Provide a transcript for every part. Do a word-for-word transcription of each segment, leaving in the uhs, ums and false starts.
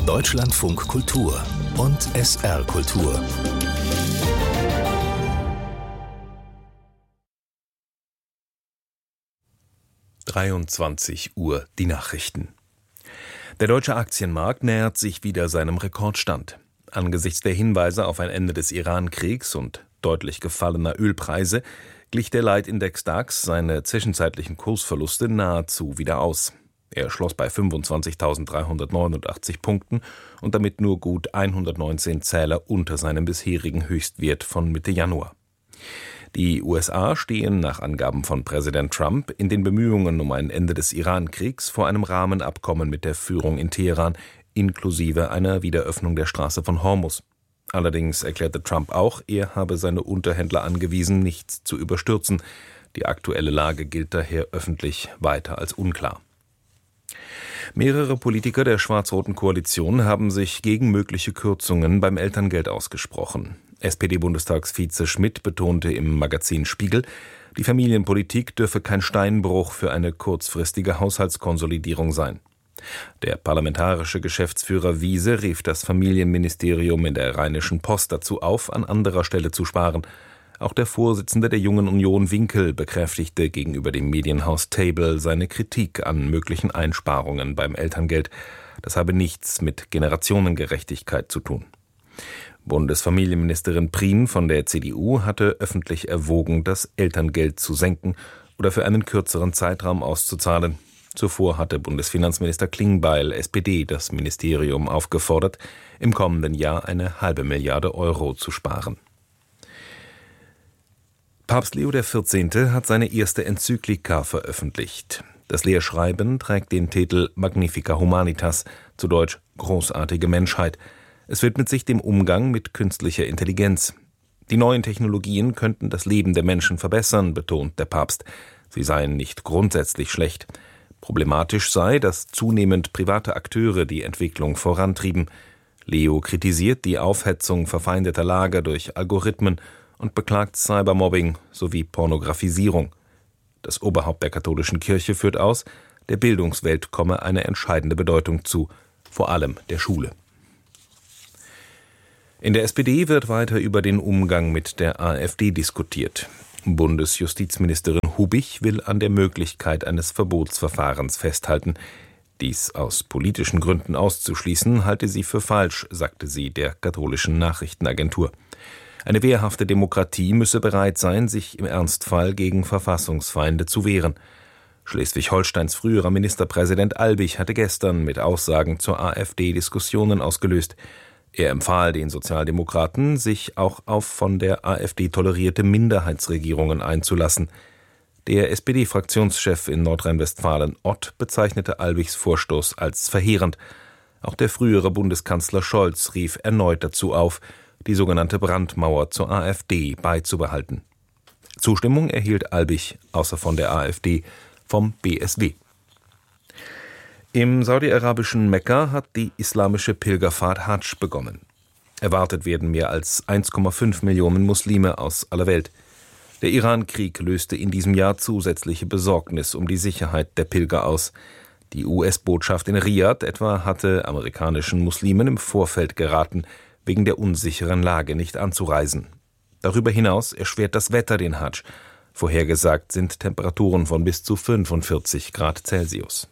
Deutschlandfunk Kultur und S R Kultur. dreiundzwanzig Uhr die Nachrichten. Der deutsche Aktienmarkt nähert sich wieder seinem Rekordstand. Angesichts der Hinweise auf ein Ende des Iran-Kriegs und deutlich gefallener Ölpreise glich der Leitindex DAX seine zwischenzeitlichen Kursverluste nahezu wieder aus. Er schloss bei fünfundzwanzigtausenddreihundertneunundachtzig Punkten und damit nur gut hundertneunzehn Zähler unter seinem bisherigen Höchstwert von Mitte Januar. Die U S A stehen nach Angaben von Präsident Trump in den Bemühungen um ein Ende des Iran-Kriegs vor einem Rahmenabkommen mit der Führung in Teheran, inklusive einer Wiederöffnung der Straße von Hormuz. Allerdings erklärte Trump auch, er habe seine Unterhändler angewiesen, nichts zu überstürzen. Die aktuelle Lage gilt daher öffentlich weiter als unklar. Mehrere Politiker der schwarz-roten Koalition haben sich gegen mögliche Kürzungen beim Elterngeld ausgesprochen. S P D-Bundestagsvize Schmidt betonte im Magazin Spiegel, die Familienpolitik dürfe kein Steinbruch für eine kurzfristige Haushaltskonsolidierung sein. Der parlamentarische Geschäftsführer Wiese rief das Familienministerium in der Rheinischen Post dazu auf, an anderer Stelle zu sparen. Auch der Vorsitzende der Jungen Union Winkel bekräftigte gegenüber dem Medienhaus Table seine Kritik an möglichen Einsparungen beim Elterngeld. Das habe nichts mit Generationengerechtigkeit zu tun. Bundesfamilienministerin Prien von der C D U hatte öffentlich erwogen, das Elterngeld zu senken oder für einen kürzeren Zeitraum auszuzahlen. Zuvor hatte Bundesfinanzminister Klingbeil, S P D, das Ministerium aufgefordert, im kommenden Jahr eine halbe Milliarde Euro zu sparen. Papst Leo der Vierzehnte hat seine erste Enzyklika veröffentlicht. Das Lehrschreiben trägt den Titel Magnifica Humanitas, zu Deutsch Großartige Menschheit. Es widmet sich dem Umgang mit künstlicher Intelligenz. Die neuen Technologien könnten das Leben der Menschen verbessern, betont der Papst. Sie seien nicht grundsätzlich schlecht. Problematisch sei, dass zunehmend private Akteure die Entwicklung vorantrieben. Leo kritisiert die Aufhetzung verfeindeter Lager durch Algorithmen und beklagt Cybermobbing sowie Pornografisierung. Das Oberhaupt der katholischen Kirche führt aus, der Bildungswelt komme eine entscheidende Bedeutung zu, vor allem der Schule. In der S P D wird weiter über den Umgang mit der AfD diskutiert. Bundesjustizministerin Hubich will an der Möglichkeit eines Verbotsverfahrens festhalten. Dies aus politischen Gründen auszuschließen, halte sie für falsch, sagte sie der katholischen Nachrichtenagentur. Eine wehrhafte Demokratie müsse bereit sein, sich im Ernstfall gegen Verfassungsfeinde zu wehren. Schleswig-Holsteins früherer Ministerpräsident Albig hatte gestern mit Aussagen zur AfD Diskussionen ausgelöst. Er empfahl den Sozialdemokraten, sich auch auf von der AfD tolerierte Minderheitsregierungen einzulassen. Der S P D-Fraktionschef in Nordrhein-Westfalen Ott bezeichnete Albigs Vorstoß als verheerend. Auch der frühere Bundeskanzler Scholz rief erneut dazu auf, die sogenannte Brandmauer zur AfD beizubehalten. Zustimmung erhielt Albig, außer von der AfD, vom B S W. Im saudi-arabischen Mekka hat die islamische Pilgerfahrt Hadsch begonnen. Erwartet werden mehr als eins Komma fünf Millionen Muslime aus aller Welt. Der Iran-Krieg löste in diesem Jahr zusätzliche Besorgnis um die Sicherheit der Pilger aus. Die U S-Botschaft in Riad etwa hatte amerikanischen Muslimen im Vorfeld geraten, wegen der unsicheren Lage nicht anzureisen. Darüber hinaus erschwert das Wetter den Hadsch. Vorhergesagt sind Temperaturen von bis zu fünfundvierzig Grad Celsius.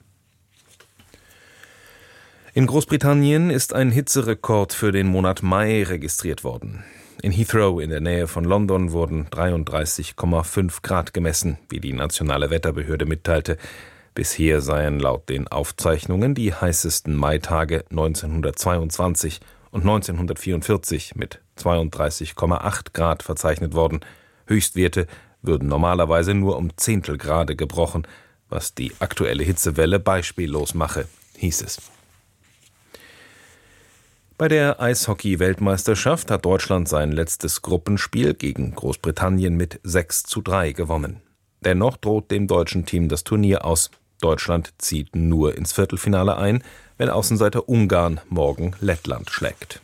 In Großbritannien ist ein Hitzerekord für den Monat Mai registriert worden. In Heathrow in der Nähe von London wurden dreiunddreißig Komma fünf Grad gemessen, wie die nationale Wetterbehörde mitteilte. Bisher seien laut den Aufzeichnungen die heißesten Maitage neunzehnhundertzweiundzwanzig und neunzehnhundertvierundvierzig mit zweiunddreißig Komma acht Grad verzeichnet worden. Höchstwerte würden normalerweise nur um Zehntelgrade gebrochen, was die aktuelle Hitzewelle beispiellos mache, hieß es. Bei der Eishockey-Weltmeisterschaft hat Deutschland sein letztes Gruppenspiel gegen Großbritannien mit sechs zu drei gewonnen. Dennoch droht dem deutschen Team das Turnier aus. Deutschland zieht nur ins Viertelfinale ein, wenn Außenseiter Ungarn morgen Lettland schlägt.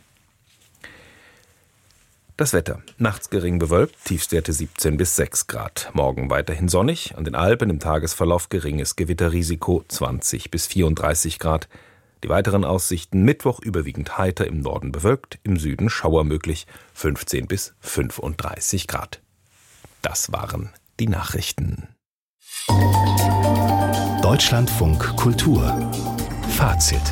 Das Wetter. Nachts gering bewölkt, Tiefstwerte siebzehn bis sechs Grad. Morgen weiterhin sonnig, an den Alpen im Tagesverlauf geringes Gewitterrisiko zwanzig bis vierunddreißig Grad. Die weiteren Aussichten: Mittwoch überwiegend heiter, im Norden bewölkt, im Süden Schauer möglich, fünfzehn bis fünfunddreißig Grad. Das waren die Nachrichten. Deutschlandfunk Kultur Fazit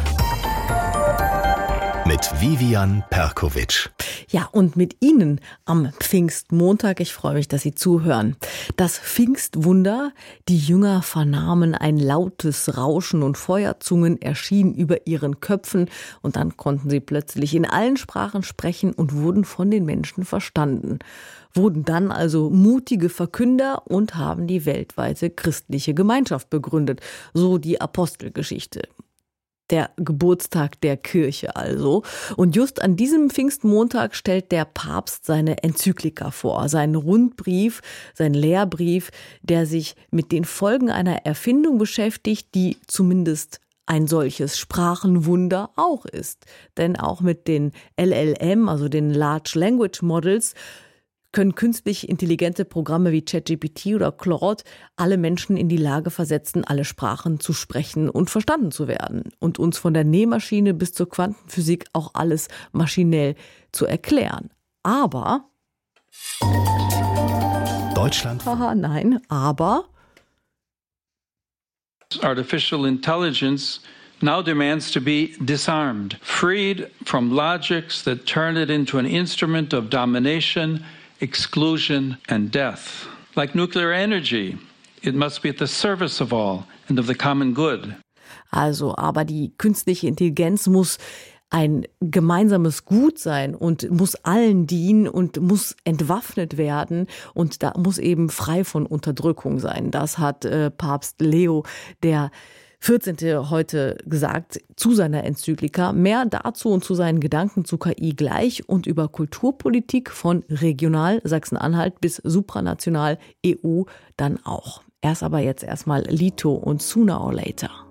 mit Vivian Perkovic. Ja, und mit Ihnen am Pfingstmontag. Ich freue mich, dass Sie zuhören. Das Pfingstwunder, die Jünger vernahmen ein lautes Rauschen und Feuerzungen erschienen über ihren Köpfen und dann konnten sie plötzlich in allen Sprachen sprechen und wurden von den Menschen verstanden. Wurden dann also mutige Verkünder und haben die weltweite christliche Gemeinschaft begründet. So die Apostelgeschichte. Der Geburtstag der Kirche also. Und just an diesem Pfingstmontag stellt der Papst seine Enzyklika vor, seinen Rundbrief, seinen Lehrbrief, der sich mit den Folgen einer Erfindung beschäftigt, die zumindest ein solches Sprachenwunder auch ist. Denn auch mit den L L M, also den Large Language Models, können künstlich intelligente Programme wie ChatGPT oder Claude alle Menschen in die Lage versetzen, alle Sprachen zu sprechen und verstanden zu werden und uns von der Nähmaschine bis zur Quantenphysik auch alles maschinell zu erklären. Aber Deutschland. Haha, nein, aber Artificial intelligence now demands to be disarmed, freed from logics that turn it into an instrument of domination, exclusion and death. Like nuclear energy, it must be at the service of all and of the common good. Also, aber die künstliche Intelligenz muss ein gemeinsames Gut sein und muss allen dienen und muss entwaffnet werden und da muss eben frei von Unterdrückung sein. Das hat äh, Papst Leo der vierzehnte heute gesagt zu seiner Enzyklika. Mehr dazu und zu seinen Gedanken zu K I gleich und über Kulturpolitik von regional Sachsen-Anhalt bis supranational E U dann auch. Erst aber jetzt erstmal Lito und Sooner or Later.